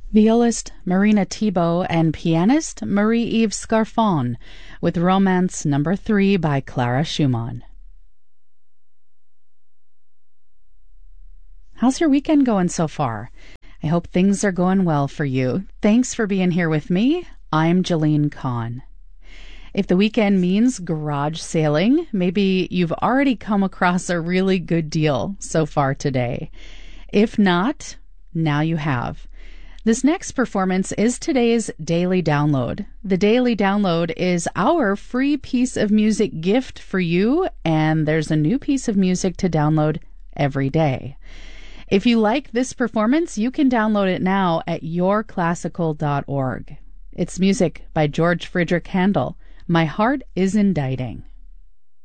Violist Marina Thibault and pianist Marie-Eve Scarfon with Romance No. 3 by Clara Schumann. How's your weekend going so far? I hope things are going well for you. Thanks for being here with me. I'm Jolene Kahn. If the weekend means garage sailing, maybe you've already come across a really good deal so far today. If not, now you have. This next performance is today's Daily Download. The Daily Download is our free piece of music gift for you, and there's a new piece of music to download every day. If you like this performance, you can download it now at yourclassical.org. It's music by George Friedrich Handel. My Heart is Indicting.